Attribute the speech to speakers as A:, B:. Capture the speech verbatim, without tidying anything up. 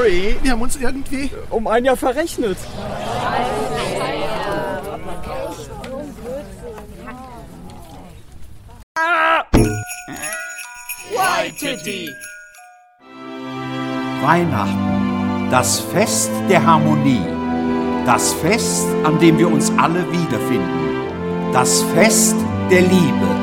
A: sorry, wir haben uns irgendwie
B: um ein Jahr verrechnet.
C: Ah! Waititi.
D: Weihnachten, das Fest der Harmonie, das Fest, an dem wir uns alle wiederfinden, das Fest der Liebe.